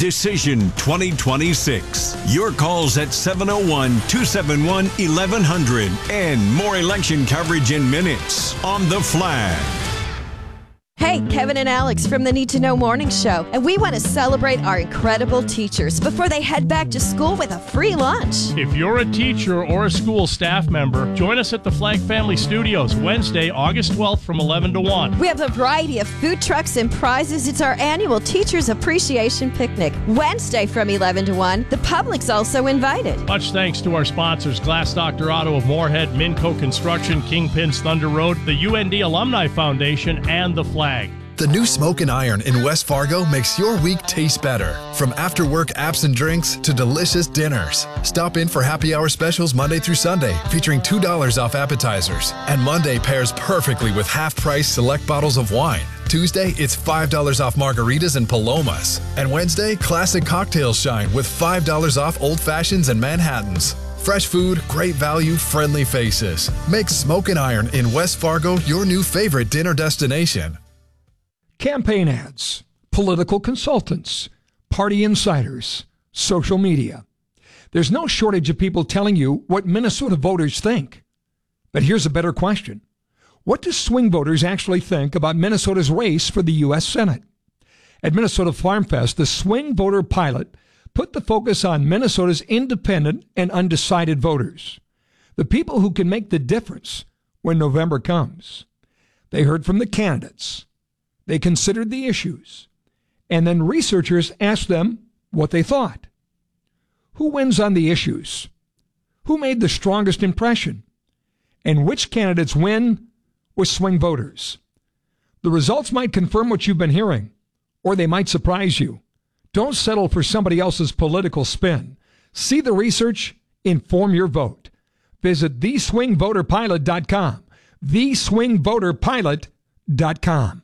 Decision 2026. Your calls at 701-271-1100 and more election coverage in minutes on The Flag. Hey, Kevin and Alex from the Need to Know Morning Show, and we want to celebrate our incredible teachers before they head back to school with a free lunch. If you're a teacher or a school staff member, join us at the Flag Family Studios Wednesday, August 12th from 11 to 1. We have a variety of food trucks and prizes. It's our annual Teachers Appreciation Picnic. Wednesday from 11 to 1. The public's also invited. Much thanks to our sponsors, Glass Doctor Auto of Moorhead, Minco Construction, Kingpins Thunder Road, the UND Alumni Foundation, and the Flag. The new Smoke and Iron in West Fargo makes your week taste better. From after-work apps and drinks to delicious dinners. Stop in for happy hour specials Monday through Sunday, featuring $2 off appetizers. And Monday pairs perfectly with half-price select bottles of wine. Tuesday, it's $5 off margaritas and palomas. And Wednesday, classic cocktails shine with $5 off old fashions and Manhattans. Fresh food, great value, friendly faces. Make Smoke and Iron in West Fargo your new favorite dinner destination. Campaign ads, political consultants, party insiders, social media. There's no shortage of people telling you what Minnesota voters think. But here's a better question. What do swing voters actually think about Minnesota's race for the U.S. Senate? At Minnesota Farm Fest, the Swing Voter Pilot put the focus on Minnesota's independent and undecided voters, the people who can make the difference when November comes. They heard from the candidates. They considered the issues, and then researchers asked them what they thought. Who wins on the issues? Who made the strongest impression? And which candidates win with swing voters? The results might confirm what you've been hearing, or they might surprise you. Don't settle for somebody else's political spin. See the research, inform your vote. Visit theswingvoterpilot.com, theswingvoterpilot.com.